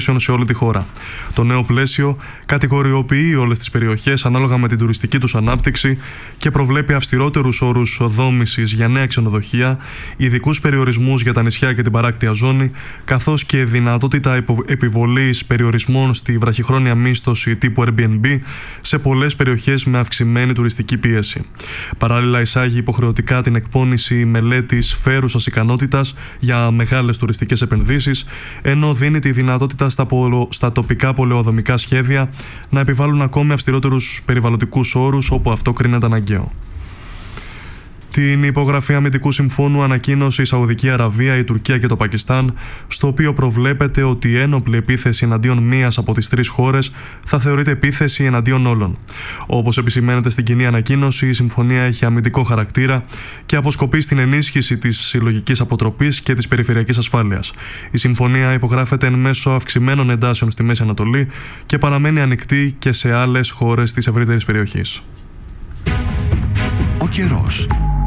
σε όλη τη χώρα. Το νέο πλαίσιο κατηγοριοποιεί όλες τις περιοχές ανάλογα με την τουριστική τους ανάπτυξη και προβλέπει αυστηρότερους όρους δόμησης για νέα ξενοδοχεία, ειδικούς περιορισμούς για τα νησιά και την παράκτια ζώνη, καθώς και δυνατότητα επιβολής περιορισμών στη βραχυχρόνια μίσθωση τύπου Airbnb σε πολλές περιοχές με αυξημένη τουριστική πίεση. Παράλληλα, εισάγει υποχρεωτικά την εκπόνηση μελέτης φέρουσας ικανότητας για μεγάλες τουριστικές επενδύσεις, ενώ δίνει τη δυνατότητα στα τοπικά πολεοδομικά σχέδια να επιβάλλουν ακόμη αυστηρότερους περιβαλλοντικούς όρους όπου αυτό κρίνεται αναγκαίο. Την υπογραφή αμυντικού συμφώνου ανακοίνωσε η Σαουδική Αραβία, η Τουρκία και το Πακιστάν, στο οποίο προβλέπεται ότι η ένοπλη επίθεση εναντίον μίας από τις τρεις χώρες θα θεωρείται επίθεση εναντίον όλων. Όπως επισημαίνεται στην κοινή ανακοίνωση, η συμφωνία έχει αμυντικό χαρακτήρα και αποσκοπεί στην ενίσχυση της συλλογικής αποτροπής και της περιφερειακής ασφάλειας. Η συμφωνία υπογράφεται εν μέσω αυξημένων εντάσεων στη Μέση Ανατολή και παραμένει ανοιχτή και σε άλλες χώρες της ευρύτερης περιοχής. Ο καιρός.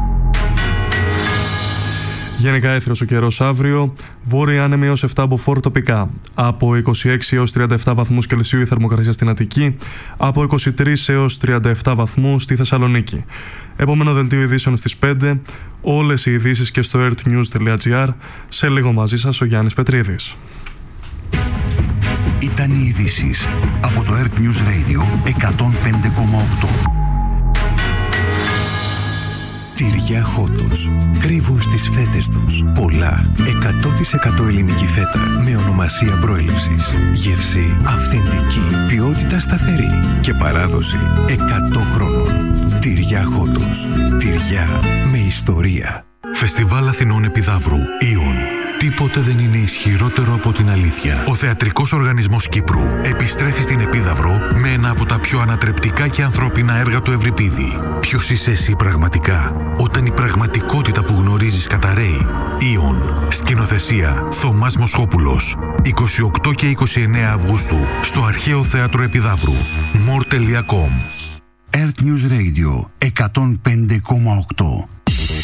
Γενικά έθριος ο καιρός αύριο, βόρεια άνεμη έως 7 μποφόρ τοπικά, από 26 έως 37 βαθμούς Κελσίου η θερμοκρασία στην Αττική, από 23 έως 37 βαθμούς στη Θεσσαλονίκη. Επόμενο δελτίο ειδήσεων στις 5, όλες οι ειδήσεις και στο earthnews.gr. Σε λίγο μαζί σας ο Γιάννης Πετρίδης. Ήταν οι ειδήσεις από το Earth News Radio 105,8. Τυριά Χότος. Κρύβουν στις φέτες τους πολλά 100% ελληνική φέτα με ονομασία προέλευσης. Γεύση αυθεντική, ποιότητα σταθερή και παράδοση 100 χρόνων. Τυριά Χότος. Τυριά με ιστορία. Φεστιβάλ Αθηνών Επιδαύρου. Ιον. Τίποτε δεν είναι ισχυρότερο από την αλήθεια. Ο Θεατρικός Οργανισμός Κύπρου επιστρέφει στην Επίδαυρο με ένα από τα πιο ανατρεπτικά και ανθρώπινα έργα του Ευρυπίδη. Ποιος είσαι εσύ πραγματικά, όταν η πραγματικότητα που γνωρίζεις καταραίει? Ιον. Σκηνοθεσία Θωμάς Μοσχόπουλος. 28 και 29 Αυγούστου στο Αρχαίο Θέατρο Επιδαύρου. more.com. Earth News Radio 105,8.